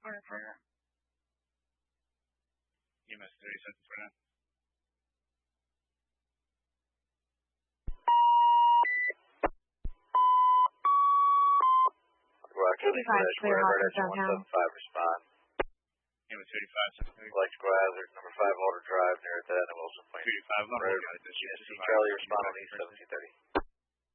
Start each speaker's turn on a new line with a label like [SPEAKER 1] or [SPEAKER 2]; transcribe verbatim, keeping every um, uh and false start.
[SPEAKER 1] corner corner.
[SPEAKER 2] E M S thirty seconds for now.
[SPEAKER 1] thirty-five, clear Hawkins downtown.
[SPEAKER 3] one seven five, respond.
[SPEAKER 2] E M S thirty-five,
[SPEAKER 3] Electrical hazard, number five, Alder Drive, near that and Wilson Point.
[SPEAKER 2] thirty-five, I'm
[SPEAKER 3] Road.
[SPEAKER 2] looking at this.
[SPEAKER 3] Charlie, respond on E seventeen thirty.